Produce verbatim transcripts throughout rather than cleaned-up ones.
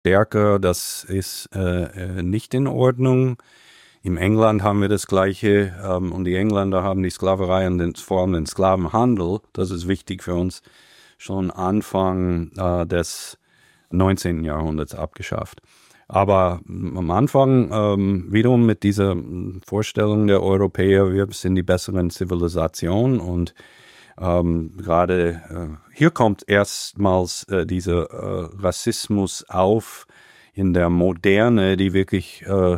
stärker, das ist äh, nicht in Ordnung. Im England haben wir das Gleiche ähm, und die Engländer haben die Sklaverei und den, vor allem den Sklavenhandel, das ist wichtig für uns, schon Anfang äh, des neunzehnten. Jahrhunderts abgeschafft. Aber am Anfang ähm, wiederum mit dieser Vorstellung der Europäer, wir sind die besseren Zivilisationen und ähm, gerade äh, hier kommt erstmals äh, dieser äh, Rassismus auf in der Moderne, die wirklich äh,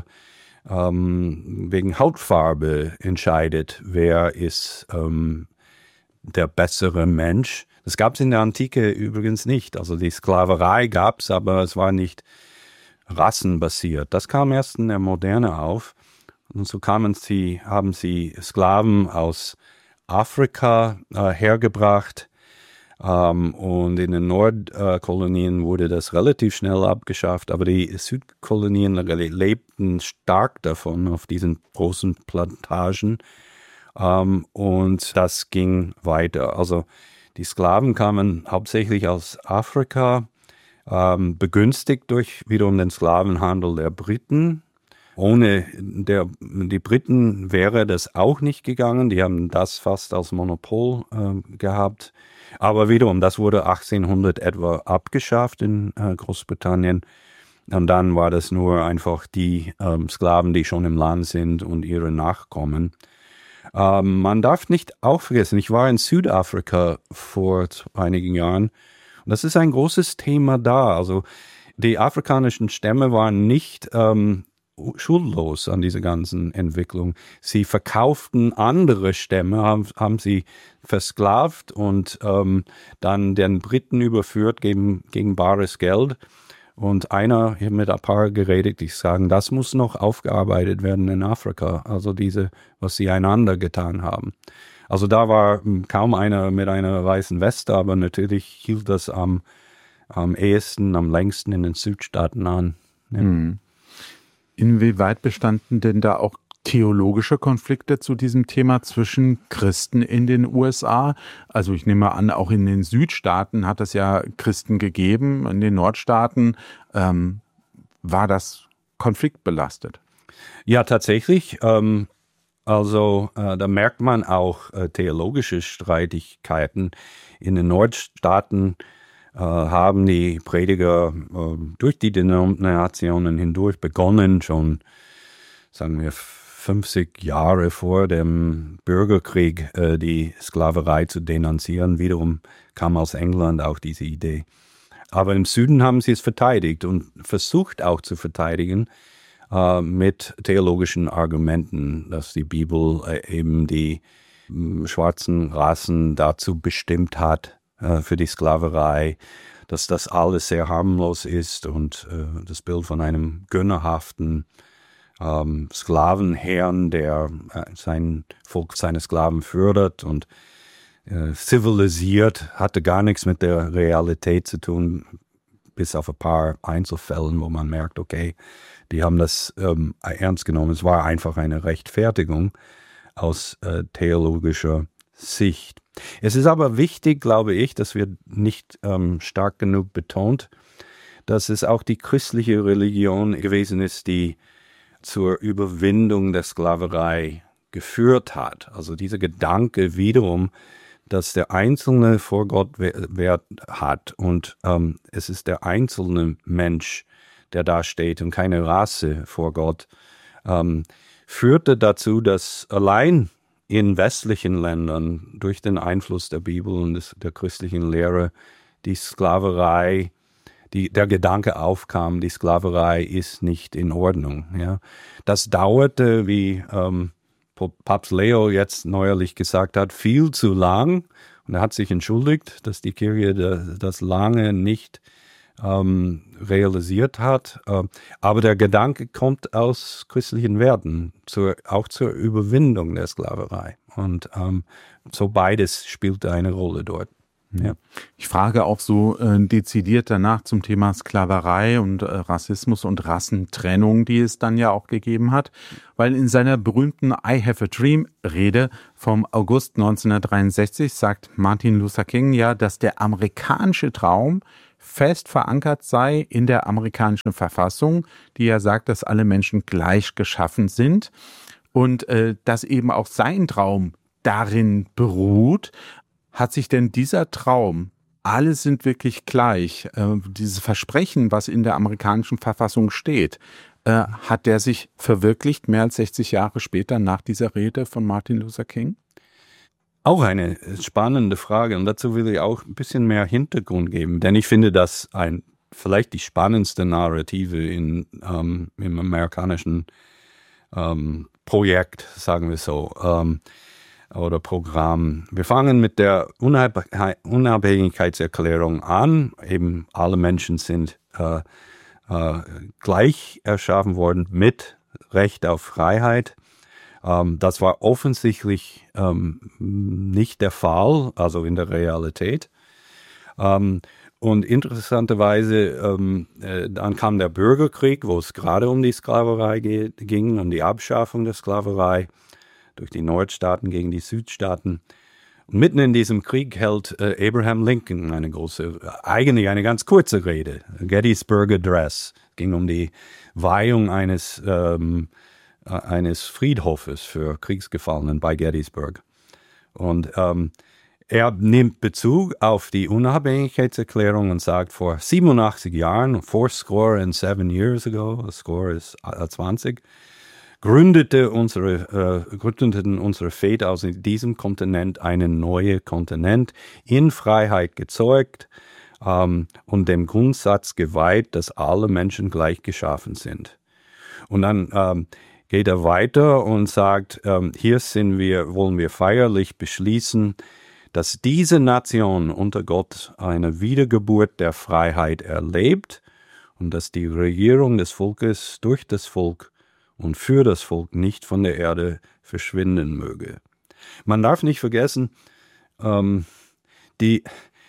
ähm, wegen Hautfarbe entscheidet, wer ist ähm, der bessere Mensch. Das gab es in der Antike übrigens nicht. Also die Sklaverei gab es, aber es war nicht rassenbasiert. Das kam erst in der Moderne auf. Und so kamen sie, haben sie Sklaven aus Afrika äh, hergebracht. Ähm, und in den Nordkolonien wurde das relativ schnell abgeschafft. Aber die Südkolonien lebten stark davon auf diesen großen Plantagen. Ähm, und das ging weiter. Also die Sklaven kamen hauptsächlich aus Afrika, ähm, begünstigt durch wiederum den Sklavenhandel der Briten. Ohne der, die Briten wäre das auch nicht gegangen. Die haben das fast als Monopol äh, gehabt. Aber wiederum, das wurde achtzehnhundert etwa abgeschafft in äh, Großbritannien. Und dann war das nur einfach die ähm, Sklaven, die schon im Land sind und ihre Nachkommen. Ähm, man darf nicht auch vergessen, ich war in Südafrika vor einigen Jahren und das ist ein großes Thema da. Also die afrikanischen Stämme waren nicht ähm, schuldlos an dieser ganzen Entwicklung. Sie verkauften andere Stämme, haben, haben sie versklavt und ähm, dann den Briten überführt gegen, gegen bares Geld. Und einer, ich habe mit ein paar geredet, die sagen, das muss noch aufgearbeitet werden in Afrika. Also diese, was sie einander getan haben. Also da war kaum einer mit einer weißen Weste, aber natürlich hielt das am, am ehesten, am längsten in den Südstaaten an. Ja. Hm. Inwieweit bestanden denn da auch theologische Konflikte zu diesem Thema zwischen Christen in den U S A? Also ich nehme an, auch in den Südstaaten hat es ja Christen gegeben, in den Nordstaaten ähm, war das konfliktbelastet. Ja, tatsächlich. Ähm, also äh, da merkt man auch äh, theologische Streitigkeiten. In den Nordstaaten äh, haben die Prediger äh, durch die Denominationen hindurch begonnen, schon, sagen wir, fünfzig Jahre vor dem Bürgerkrieg äh, die Sklaverei zu denunzieren. Wiederum kam aus England auch diese Idee. Aber im Süden haben sie es verteidigt und versucht auch zu verteidigen äh, mit theologischen Argumenten, dass die Bibel äh, eben die äh, schwarzen Rassen dazu bestimmt hat äh, für die Sklaverei, dass das alles sehr harmlos ist und äh, das Bild von einem gönnerhaften Ähm, Sklavenherrn, der äh, sein Volk, seine Sklaven fördert und äh, zivilisiert, hatte gar nichts mit der Realität zu tun, bis auf ein paar Einzelfällen, wo man merkt, okay, die haben das ähm, ernst genommen. Es war einfach eine Rechtfertigung aus äh, theologischer Sicht. Es ist aber wichtig, glaube ich, dass wir nicht ähm, stark genug betont, dass es auch die christliche Religion gewesen ist, die zur Überwindung der Sklaverei geführt hat. Also dieser Gedanke wiederum, dass der Einzelne vor Gott Wert hat und ähm, es ist der einzelne Mensch, der da steht und keine Rasse vor Gott, ähm, führte dazu, dass allein in westlichen Ländern durch den Einfluss der Bibel und des, der christlichen Lehre die Sklaverei Die, der Gedanke aufkam, die Sklaverei ist nicht in Ordnung. Ja. Das dauerte, wie ähm, Papst Leo jetzt neuerlich gesagt hat, viel zu lang. Und er hat sich entschuldigt, dass die Kirche das lange nicht ähm, realisiert hat. Ähm, aber der Gedanke kommt aus christlichen Werten, zur, auch zur Überwindung der Sklaverei. Und ähm, so beides spielte eine Rolle dort. Ja. Ich frage auch so äh, dezidiert danach zum Thema Sklaverei und äh, Rassismus und Rassentrennung, die es dann ja auch gegeben hat, weil in seiner berühmten I Have a Dream Rede vom August neunzehnhundertdreiundsechzig sagt Martin Luther King ja, dass der amerikanische Traum fest verankert sei in der amerikanischen Verfassung, die ja sagt, dass alle Menschen gleich geschaffen sind und äh, dass eben auch sein Traum darin beruht. Hat sich denn dieser Traum, alle sind wirklich gleich, äh, dieses Versprechen, was in der amerikanischen Verfassung steht, äh, hat der sich verwirklicht, mehr als sechzig Jahre später nach dieser Rede von Martin Luther King? Auch eine spannende Frage, und dazu will ich auch ein bisschen mehr Hintergrund geben, denn ich finde das ein, vielleicht die spannendste Narrative in, ähm, im amerikanischen ähm, Projekt, sagen wir so, ähm, oder Programm. Wir fangen mit der Unab- Unabhängigkeitserklärung an, eben alle Menschen sind äh, äh, gleich erschaffen worden mit Recht auf Freiheit. Ähm, das war offensichtlich ähm, nicht der Fall, also in der Realität. Ähm, und interessanterweise, ähm, äh, dann kam der Bürgerkrieg, wo es gerade um die Sklaverei ge- ging, um die Abschaffung der Sklaverei durch die Nordstaaten gegen die Südstaaten. Und mitten in diesem Krieg hält äh, Abraham Lincoln eine große, eigentlich eine ganz kurze Rede, Gettysburg Address. Es ging um die Weihung eines ähm, eines Friedhofes für Kriegsgefallenen bei Gettysburg. Und ähm, er nimmt Bezug auf die Unabhängigkeitserklärung und sagt, vor siebenundachtzig Jahren, four score and seven years ago, score ist zwanzig, gründete unsere, äh, gründeten unsere Väter aus diesem Kontinent einen neuen Kontinent, in Freiheit gezeugt ähm, und dem Grundsatz geweiht, dass alle Menschen gleich geschaffen sind. Und dann ähm, geht er weiter und sagt, ähm, hier sind wir, wollen wir feierlich beschließen, dass diese Nation unter Gott eine Wiedergeburt der Freiheit erlebt und dass die Regierung des Volkes durch das Volk und für das Volk nicht von der Erde verschwinden möge. Man darf nicht vergessen, ähm, die,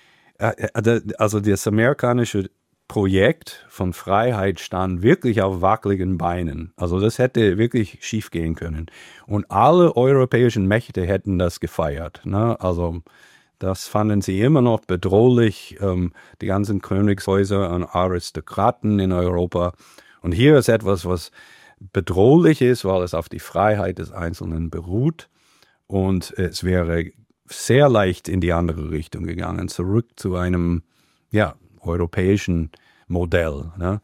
äh, also das amerikanische Projekt von Freiheit stand wirklich auf wackeligen Beinen. Also das hätte wirklich schief gehen können. Und alle europäischen Mächte hätten das gefeiert. Ne? Also das fanden sie immer noch bedrohlich, ähm, die ganzen Königshäuser und Aristokraten in Europa. Und hier ist etwas, was bedrohlich ist, weil es auf die Freiheit des Einzelnen beruht. Und es wäre sehr leicht in die andere Richtung gegangen, zurück zu einem, ja, europäischen Modell. Ne?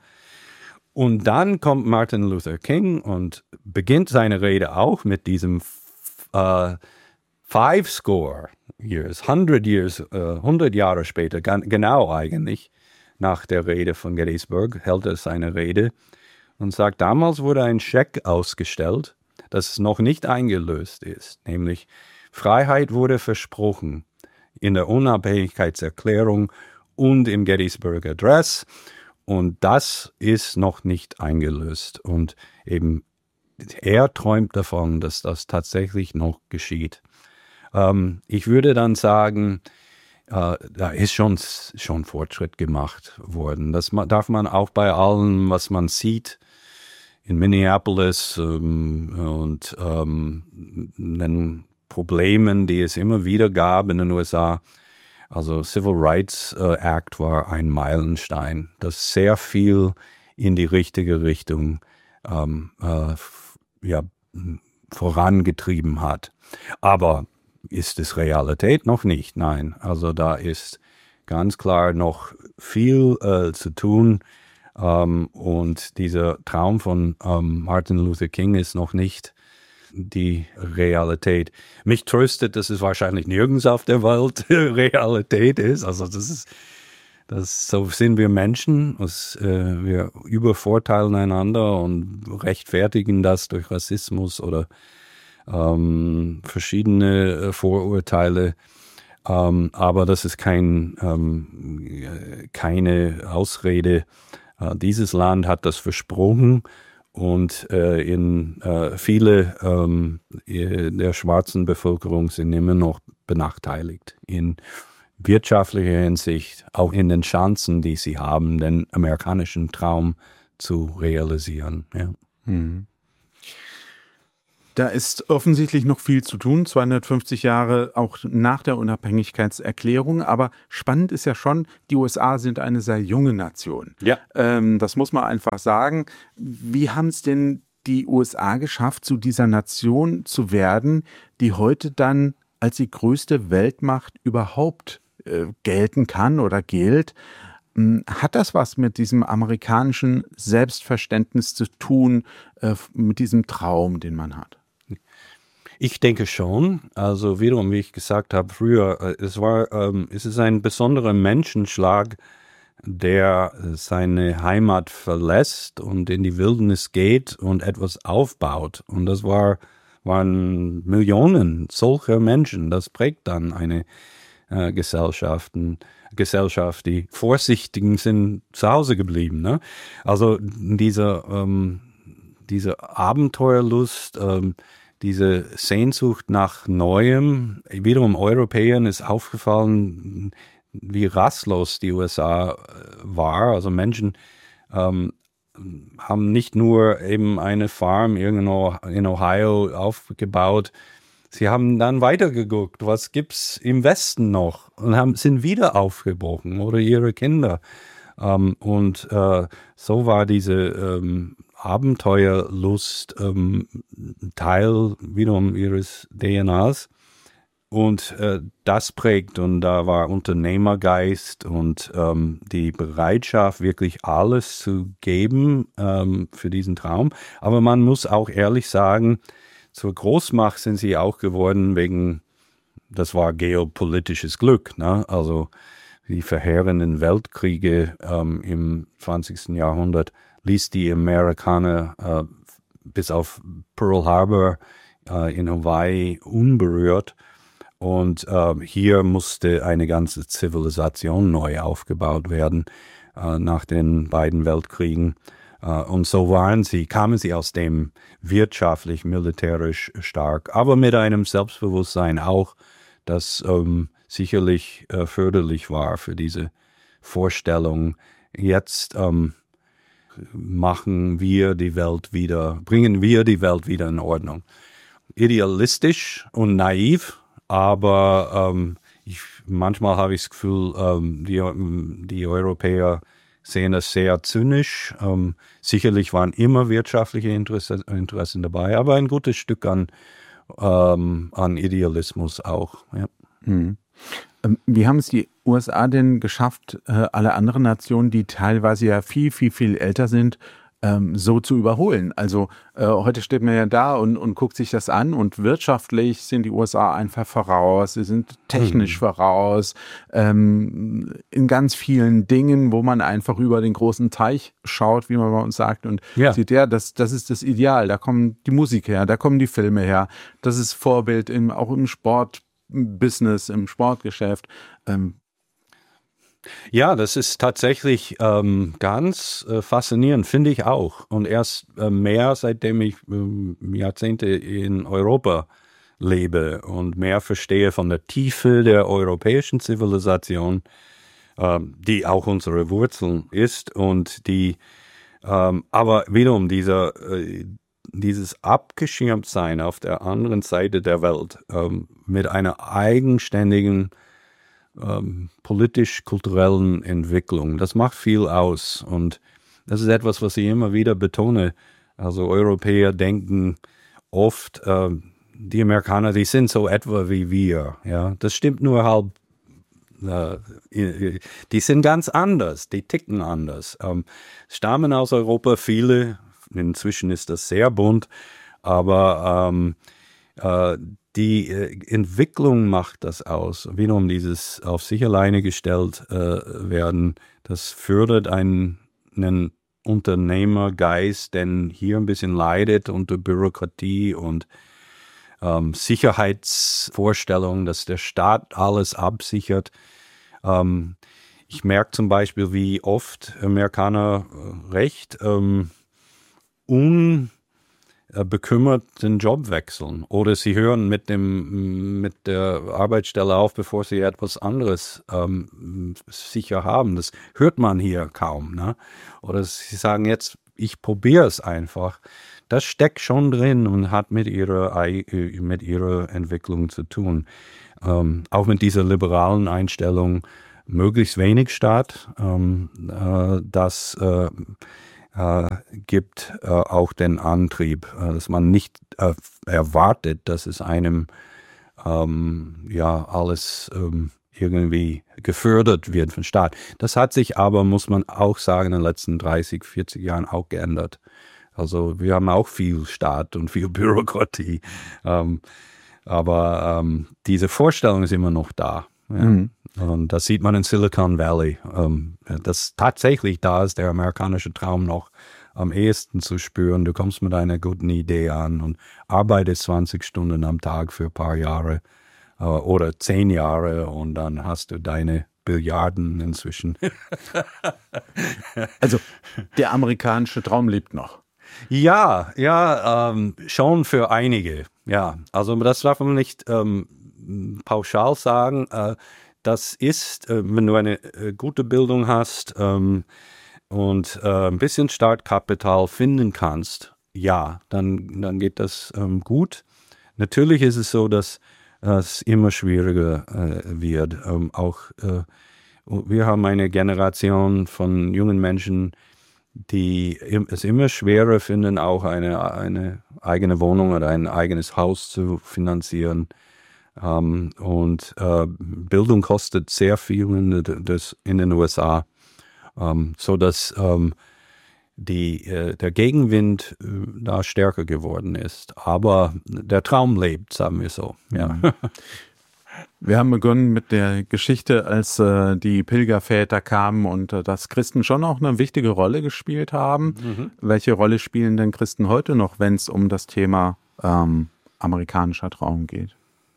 Und dann kommt Martin Luther King und beginnt seine Rede auch mit diesem äh, Five Score Years, hundred Years, äh, hundert Jahre später, genau eigentlich, nach der Rede von Gettysburg, hält er seine Rede und sagt, damals wurde ein Scheck ausgestellt, das noch nicht eingelöst ist, nämlich Freiheit wurde versprochen in der Unabhängigkeitserklärung und im Gettysburg Address. Und das ist noch nicht eingelöst. Und eben er träumt davon, dass das tatsächlich noch geschieht. Ähm, ich würde dann sagen, äh, da ist schon, schon Fortschritt gemacht worden. Das darf man auch bei allem, was man sieht in Minneapolis ähm, und ähm, den Problemen, die es immer wieder gab in den U S A. Also Civil Rights äh, Act war ein Meilenstein, das sehr viel in die richtige Richtung ähm, äh, ja, vorangetrieben hat. Aber ist es Realität? Noch nicht, nein. Also da ist ganz klar noch viel äh, zu tun. Ähm, und dieser Traum von ähm, Martin Luther King ist noch nicht die Realität. Mich tröstet, dass es wahrscheinlich nirgends auf der Welt Realität ist. Also das ist, das, so sind wir Menschen. Das, äh, wir übervorteilen einander und rechtfertigen das durch Rassismus oder ähm, verschiedene äh, Vorurteile. Ähm, aber das ist kein, ähm, keine Ausrede. Äh, dieses Land hat das versprochen. Und äh, in äh, viele ähm, der schwarzen Bevölkerung sind immer noch benachteiligt in wirtschaftlicher Hinsicht, auch in den Chancen, die sie haben, den amerikanischen Traum zu realisieren. Ja. Hm. Da ist offensichtlich noch viel zu tun, zweihundertfünfzig Jahre auch nach der Unabhängigkeitserklärung. Aber spannend ist ja schon, die U S A sind eine sehr junge Nation. Ja. Ähm, das muss man einfach sagen. Wie haben es denn die U S A geschafft, zu dieser Nation zu werden, die heute dann als die größte Weltmacht überhaupt äh, gelten kann oder gilt? Hat das was mit diesem amerikanischen Selbstverständnis zu tun, äh, mit diesem Traum, den man hat? Ich denke schon. Also wiederum, wie ich gesagt habe früher, es war, ähm, es ist ein besonderer Menschenschlag, der seine Heimat verlässt und in die Wildnis geht und etwas aufbaut. Und das war, waren Millionen solcher Menschen. Das prägt dann eine äh, Gesellschaften, Gesellschaft. Die Vorsichtigen sind zu Hause geblieben. Ne? Also diese, ähm, diese Abenteuerlust, ähm, diese Sehnsucht nach Neuem, wiederum Europäern ist aufgefallen, wie rastlos die U S A war. Also Menschen ähm, haben nicht nur eben eine Farm irgendwo in Ohio aufgebaut, sie haben dann weitergeguckt, was gibt's im Westen noch, und haben, sind wieder aufgebrochen oder ihre Kinder. Ähm, und äh, so war diese ähm, Abenteuerlust ähm, Teil wiederum ihres D N As. Und äh, das prägt, und da war Unternehmergeist und ähm, die Bereitschaft, wirklich alles zu geben ähm, für diesen Traum. Aber man muss auch ehrlich sagen, zur Großmacht sind sie auch geworden wegen, das war geopolitisches Glück, ne? Also die verheerenden Weltkriege ähm, im zwanzigsten Jahrhundert ließ die Amerikaner äh, bis auf Pearl Harbor äh, in Hawaii unberührt. Und äh, hier musste eine ganze Zivilisation neu aufgebaut werden äh, nach den beiden Weltkriegen. Uh, und so waren sie, kamen sie aus dem wirtschaftlich, militärisch stark, aber mit einem Selbstbewusstsein auch, das ähm, sicherlich äh, förderlich war für diese Vorstellung. Jetzt ähm, machen wir die Welt wieder, bringen wir die Welt wieder in Ordnung. Idealistisch und naiv, aber ähm, ich, manchmal habe ich das Gefühl, ähm, die, die Europäer sehen das sehr zynisch. Ähm, sicherlich waren immer wirtschaftliche Interesse, Interessen dabei, aber ein gutes Stück an, ähm, an Idealismus auch. Ja. Hm. Wie haben es die U S A denn geschafft, alle anderen Nationen, die teilweise ja viel, viel, viel älter sind, so zu überholen? Also äh, heute steht man ja da und, und guckt sich das an, und wirtschaftlich sind die U S A einfach voraus, sie sind technisch mhm. voraus, ähm, in ganz vielen Dingen, wo man einfach über den großen Teich schaut, wie man bei uns sagt, und ja. sieht, ja, das, das ist das Ideal, da kommen die Musik her, da kommen die Filme her, das ist Vorbild im, auch im Sportbusiness, im Sportgeschäft. Ähm, Ja, das ist tatsächlich ähm, ganz äh, faszinierend, finde ich auch. Und erst äh, mehr, seitdem ich äh, Jahrzehnte in Europa lebe und mehr verstehe von der Tiefe der europäischen Zivilisation, äh, die auch unsere Wurzeln ist, und die, ähm, aber wiederum dieser, äh, dieses Abgeschirmtsein auf der anderen Seite der Welt ähm, mit einer eigenständigen Ähm, politisch-kulturellen Entwicklung. Das macht viel aus, und das ist etwas, was ich immer wieder betone. Also Europäer denken oft, äh, die Amerikaner, die sind so etwa wie wir. Ja, das stimmt nur halb. Äh, die sind ganz anders, die ticken anders. Ähm, stammen aus Europa viele, inzwischen ist das sehr bunt, aber ähm, äh, die äh, Entwicklung macht das aus. Wiederum dieses auf sich alleine gestellt äh, werden, das fördert einen, einen Unternehmergeist, der hier ein bisschen leidet unter Bürokratie und ähm, Sicherheitsvorstellungen, dass der Staat alles absichert. Ähm, ich merke zum Beispiel, wie oft Amerikaner recht ähm, un bekümmert den Job wechseln, oder sie hören mit dem mit der Arbeitsstelle auf, bevor sie etwas anderes ähm, sicher haben. Das hört man hier kaum, ne? Oder sie sagen jetzt, ich probiere es einfach. das steckt schon drin und hat mit ihrer, mit ihrer Entwicklung zu tun. Ähm, auch mit dieser liberalen Einstellung, möglichst wenig Staat, ähm, äh, das äh, äh, gibt äh, auch den Antrieb, äh, dass man nicht äh, erwartet, dass es einem ähm, ja alles ähm, irgendwie gefördert wird vom Staat. Das hat sich aber, muss man auch sagen, in den letzten dreißig, vierzig Jahren auch geändert. Also wir haben auch viel Staat und viel Bürokratie. Ähm, aber ähm, diese Vorstellung ist immer noch da. Ja. Mhm. Und das sieht man in Silicon Valley. Ähm, das tatsächlich da ist der amerikanische Traum noch am ehesten zu spüren. Du kommst mit einer guten Idee an und arbeitest zwanzig Stunden am Tag für ein paar Jahre oder zehn Jahre und dann hast du deine Billiarden inzwischen. Also der amerikanische Traum lebt noch. Ja, ja, ähm, schon für einige. Ja, also das darf man nicht ähm, pauschal sagen. Äh, das ist, äh, wenn du eine äh, gute Bildung hast ähm, und äh, ein bisschen Startkapital finden kannst, ja, dann, dann geht das ähm, gut. Natürlich ist es so, dass es immer schwieriger äh, wird. Ähm, auch äh, wir haben eine Generation von jungen Menschen, die es immer schwerer finden, auch eine, eine eigene Wohnung oder ein eigenes Haus zu finanzieren. Ähm, und äh, Bildung kostet sehr viel in, das, in den U S A, ähm, so dass ähm, die, äh, der Gegenwind äh, da stärker geworden ist. Aber der Traum lebt, sagen wir so. Ja. Wir haben begonnen mit der Geschichte, als äh, die Pilgerväter kamen und äh, dass Christen schon auch eine wichtige Rolle gespielt haben. Mhm. Welche Rolle spielen denn Christen heute noch, wenn es um das Thema ähm, amerikanischer Traum geht?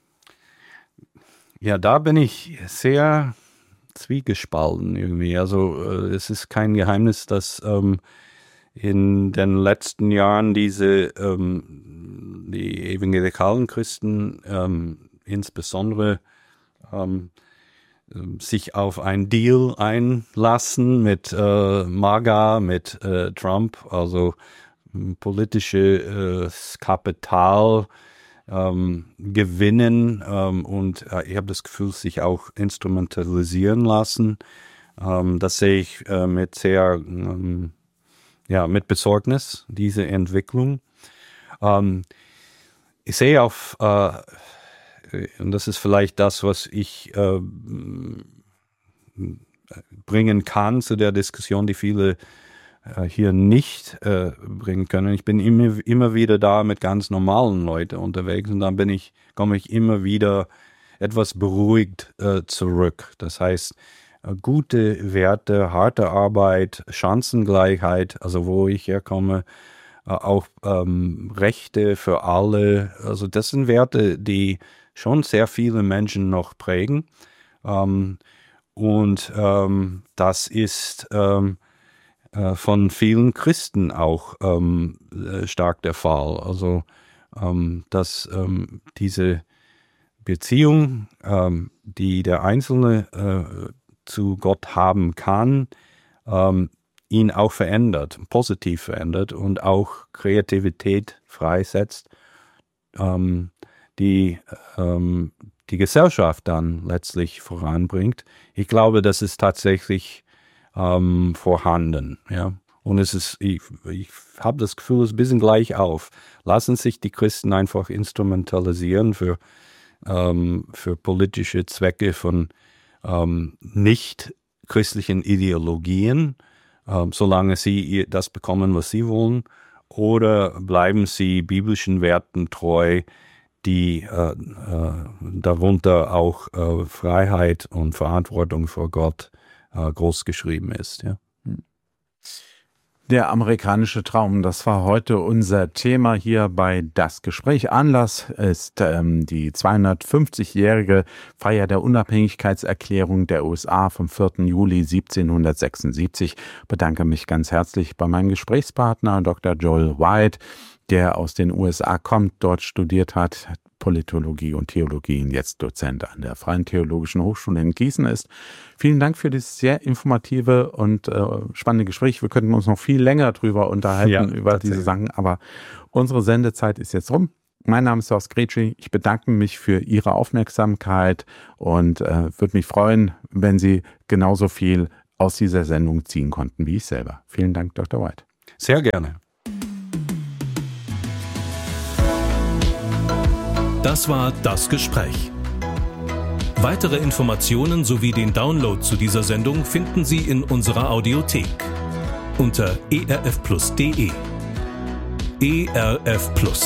Ja, da bin ich sehr zwiegespalten irgendwie. Also äh, es ist kein Geheimnis, dass ähm, in den letzten Jahren diese ähm, die evangelikalen Christen ähm, insbesondere ähm, sich auf einen Deal einlassen mit äh, MAGA, mit äh, Trump, also politisches äh, Kapital ähm, gewinnen ähm, und äh, ich habe das Gefühl, sich auch instrumentalisieren lassen. Ähm, das sehe ich äh, mit sehr ähm, ja, mit Besorgnis, diese Entwicklung. Ähm, ich sehe auf, äh, und das ist vielleicht das, was ich äh, bringen kann zu der Diskussion, die viele äh, hier nicht äh, bringen können. Ich bin immer, immer wieder da mit ganz normalen Leuten unterwegs und dann bin ich, komme ich immer wieder etwas beruhigt äh, zurück. Das heißt, gute Werte, harte Arbeit, Chancengleichheit, also wo ich herkomme, auch ähm, Rechte für alle. Also das sind Werte, die schon sehr viele Menschen noch prägen. Ähm, und ähm, das ist ähm, äh, von vielen Christen auch ähm, stark der Fall. Also ähm, dass ähm, diese Beziehung, ähm, die der Einzelne äh, zu Gott haben kann, ähm, ihn auch verändert, positiv verändert und auch Kreativität freisetzt, ähm, die ähm, die Gesellschaft dann letztlich voranbringt. Ich glaube, das ist tatsächlich ähm, vorhanden. Ja? Und es ist, ich, ich habe das Gefühl, es ist ein bisschen gleich auf. Lassen sich die Christen einfach instrumentalisieren für, ähm, für politische Zwecke von Ähm, nicht christlichen Ideologien, ähm, solange sie das bekommen, was sie wollen, oder bleiben sie biblischen Werten treu, die äh, äh, darunter auch äh, Freiheit und Verantwortung vor Gott äh, groß geschrieben ist. Ja. Der amerikanische Traum, das war heute unser Thema hier bei Das Gespräch. Anlass ist ähm, die zweihundertfünfzigjährige Feier der Unabhängigkeitserklärung der U S A vom vierten Juli siebzehnhundertsechsundsiebzig. Ich bedanke mich ganz herzlich bei meinem Gesprächspartner Doktor Joel White. der aus den U S A kommt, dort studiert hat, Politologie und Theologie und jetzt Dozent an der Freien Theologischen Hochschule in Gießen ist. Vielen Dank für das sehr informative und äh, spannende Gespräch. Wir könnten uns noch viel länger drüber unterhalten, ja, über diese Sachen, aber unsere Sendezeit ist jetzt rum. Mein Name ist Horst Gretschi. Ich bedanke mich für Ihre Aufmerksamkeit und äh, würde mich freuen, wenn Sie genauso viel aus dieser Sendung ziehen konnten wie ich selber. Vielen Dank, Doktor White. Sehr gerne. Das war Das Gespräch. Weitere Informationen sowie den Download zu dieser Sendung finden Sie in unserer Audiothek unter e r f plus punkt d e. E R F Plus.